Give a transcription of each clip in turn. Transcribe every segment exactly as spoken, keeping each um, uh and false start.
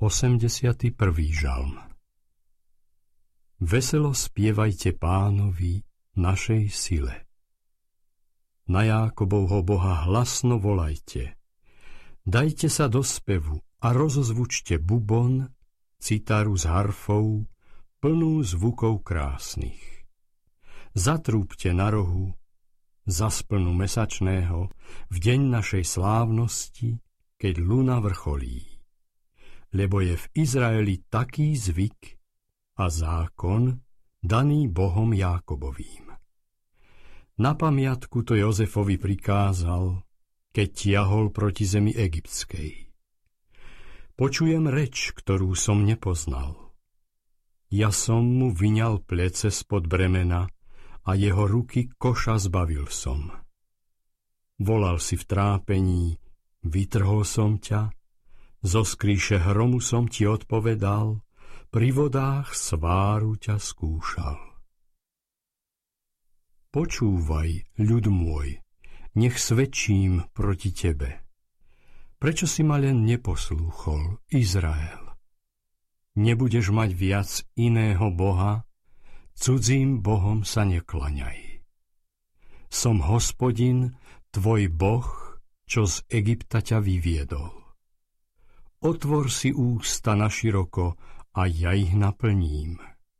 osemdesiaty prvý žalm. Veselo spievajte Pánovi, našej sile. Na Jákobovho Boha hlasno volajte. Dajte sa do spevu a rozozvučte bubon, citaru s harfou, plnú zvukov krásnych. Zatrúbte na rohu, za splnu mesačného, v deň našej slávnosti, keď luna vrcholí. Lebo je v Izraeli taký zvyk a zákon, daný Bohom Jákobovým. Na pamiatku to Jozefovi prikázal, keď tiahol proti zemi egyptskej. Počujem reč, ktorú som nepoznal. Ja som mu vyňal plece spod bremena a jeho ruky koša zbavil som. Volal si v trápení, vytrhol som ťa, zo skríše hromu som ti odpovedal, pri vodách sváru ťa skúšal. Počúvaj, ľud môj, nech svedčím proti tebe. Prečo si ma len neposlúchol, Izrael? Nebudeš mať viac iného Boha, cudzím bohom sa neklaňaj. Som Hospodin, tvoj Boh, čo z Egypta ťa vyviedol. Otvor si ústa naširoko a ja ich naplním.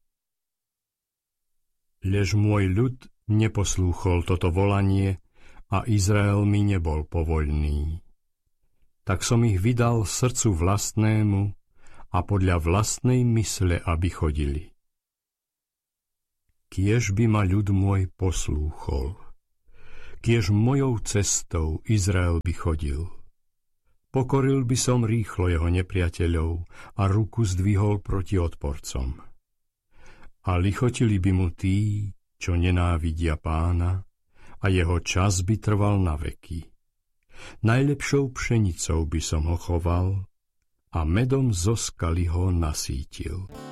Lež môj ľud neposlúchol toto volanie a Izrael mi nebol povoľný. Tak som ich vydal srdcu vlastnému a podľa vlastnej mysle, aby chodili. Kiež by ma ľud môj poslúchol, kiež mojou cestou Izrael by chodil. Pokoril by som rýchlo jeho nepriateľov a ruku zdvihol proti odporcom. A lichotili by mu tí, čo nenávidia Pána, a jeho čas by trval na veky. Najlepšou pšenicou by som ho choval a medom zo skaly ho nasítil.